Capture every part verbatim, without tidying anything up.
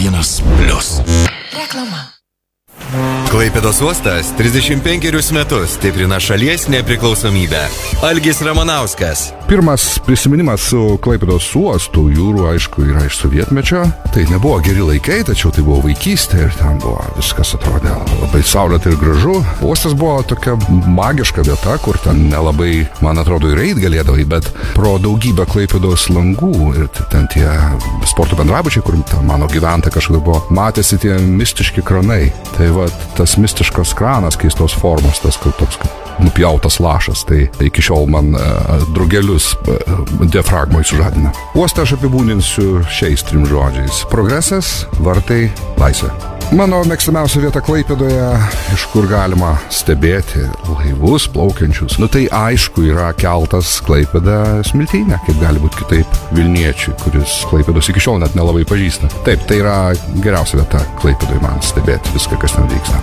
vienas plius. Reklama. Klaipėdos uostas trisdešimt penkerius metus stiprina šalies nepriklausomybę. Algis Ramanauskas. Pirmas prisiminimas su Klaipėdos uostų jūrų, aišku, yra iš sovietmečio. Tai nebuvo geri laikai, tačiau tai buvo vaikystė ir ten buvo viskas atrodė labai saulėta ir gražu. Uostas buvo tokia magiška vieta, kur ten nelabai, man atrodo, ir eit galėdavai, bet pro daugybę Klaipėdos langų ir ten tie sporto bendrabučiai, kur mano gyventa kažkada buvo, matėsi tie mistiški kranai. Tai va, tas mistiškas kranas, keistos formos, tas toks kaip nupjautas lašas, tai iki šiol man uh, drugelius uh, diafragmoj sužadina. Uostą aš apibūdinsiu šiais trim žodžiais. Progresas, vartai, laisvė. Mano mėgstamiausia vieta Klaipėdoje, iš kur galima stebėti laivus plaukiančius. Nu tai aišku yra keltas Klaipėda Smiltynė, kaip gali būti kitaip Vilniečiui, kuris Klaipėdos iki šiol net nelabai pažįsta. Taip, tai yra geriausia vieta Klaipėdoje man stebėti viską, kas ten vyksta.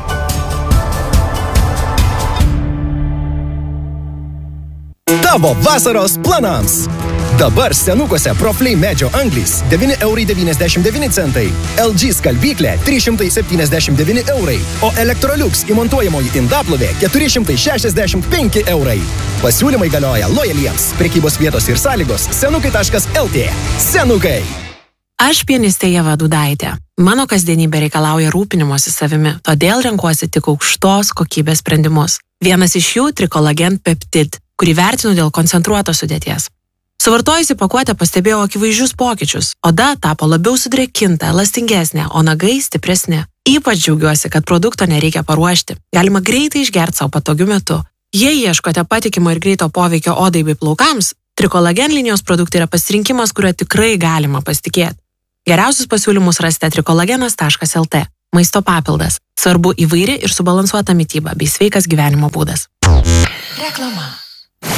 Tavo vasaros planams. Dabar senukuose Proflay medžio anglys devyni eurai devyniasdešimt devyni centai, L G skalbyklė trys šimtai septyniasdešimt devyni eurai, o Electrolux įmontuojamoji indaplovė keturi šimtai šešiasdešimt penki eurai. Pasiūlymai galioja lojaliems. Prekybos vietos ir sąlygos senukai taškas L T. Senukai. Aš pianistė Ieva Dudaitė. Mano kasdienybė reikalauja rūpinimosi savimi, todėl renkuosi tik aukštos kokybės sprendimus. Vienas iš jų Tricolagen Peptid, kurį vertinu dėl koncentruotos sudėties. Suvartojusi pakuotę pastebėjau akivaizdžius pokyčius. Oda tapo labiau sudrėkinta, elastingesnė, o nagai stipresni. Ypač džiaugiuosi, kad produkto nereikia paruošti. Galima greitai išgerti savo patogiu metu. Jei ieškote patikimo ir greito poveikio odai bei plaukams, Tricolagen linijos produktai yra pasirinkimas, kuriuo tikrai galima pasitikėti. Geriausius pasiūlymus rasite tricolagenas taškas L T. Maisto papildas. Svarbu įvairi ir subalansuota mityba bei sveikas gyvenimo būdas. Reklama.